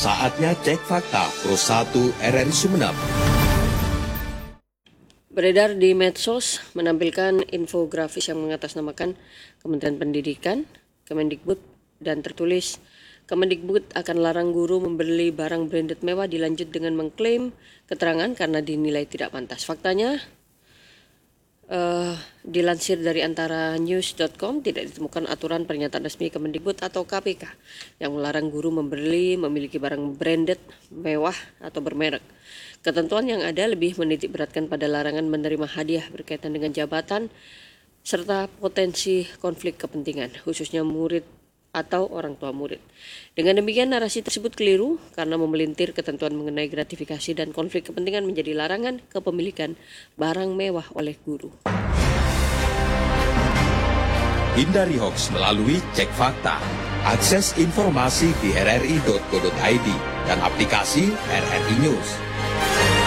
Saatnya cek fakta Pro 1 RRI Sumeneb. Beredar di medsos menampilkan infografis yang mengatasnamakan Kementerian Pendidikan, Kemendikbud, dan tertulis Kemendikbud akan larang guru membeli barang branded mewah, dilanjut dengan mengklaim keterangan karena dinilai tidak pantas. Faktanya, dilansir dari antaranews.com, tidak ditemukan aturan pernyataan resmi Kemendikbud atau KPK yang melarang guru memiliki barang branded mewah atau bermerek. Ketentuan yang ada lebih menitik beratkan pada larangan menerima hadiah berkaitan dengan jabatan serta potensi konflik kepentingan, khususnya murid atau orang tua murid. Dengan demikian, narasi tersebut keliru karena memelintir ketentuan mengenai gratifikasi dan konflik kepentingan menjadi larangan kepemilikan barang mewah oleh guru. Hindari hoaks melalui cek fakta. Akses informasi di rri.go.id dan aplikasi RRI News.